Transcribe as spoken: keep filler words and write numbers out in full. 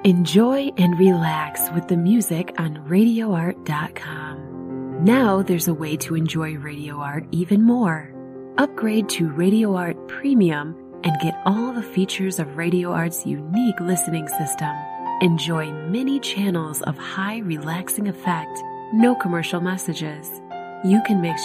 Enjoy and relax with the music on radio art dot com. Now there's a way to enjoy Radio Art even more. Upgrade to Radio Art Premium and get all the features of Radio Art's unique listening system. Enjoy many channels of high relaxing effect, no commercial messages. You can mix